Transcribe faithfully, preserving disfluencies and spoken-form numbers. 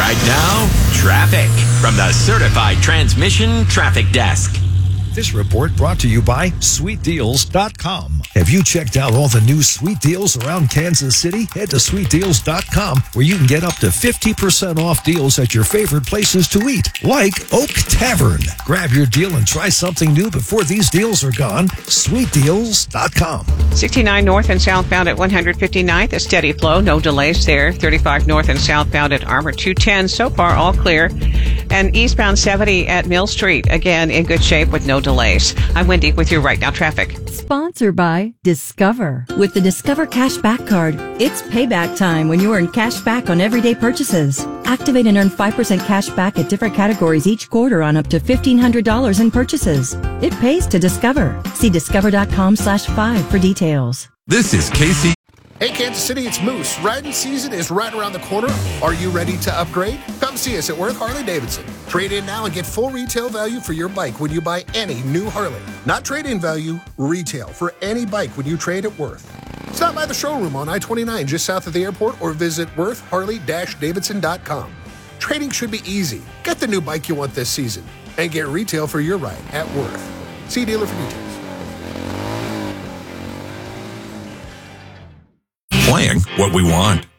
Right now, traffic from the Certified Transmission Traffic Desk. This report brought to you by sweet deals dot com. Have you checked out all the new sweet deals around Kansas City? Head to sweet deals dot com where you can get up to fifty percent off deals at your favorite places to eat, like Oak Tavern. Grab your deal and try something new before these deals are gone. sweet deals dot com. sixty-nine north and southbound at one hundred fifty-ninth, a steady flow, no delays there. thirty-five north and southbound at Armour two ten, so far all clear. And eastbound seventy at Mill Street, again in good shape with no delays. I'm Wendy with your Right Now traffic. Sponsored by Discover. With the Discover Cash Back Card, it's payback time when you earn cash back on everyday purchases. Activate and earn five percent cash back at different categories each quarter on up to fifteen hundred dollars in purchases. It pays to Discover. See discover dot com slash five for details. This is Casey. Hey, Kansas City, it's Moose. Riding season is right around the corner. Are you ready to upgrade? Come see us at Worth Harley-Davidson. Trade in now and get full retail value for your bike when you buy any new Harley. Not trade-in value, retail for any bike when you trade at Worth. Stop by the showroom on I twenty-nine just south of the airport or visit worth harley davidson dot com. Trading should be easy. Get the new bike you want this season and get retail for your ride at Worth. See dealer for details. Playing what we want.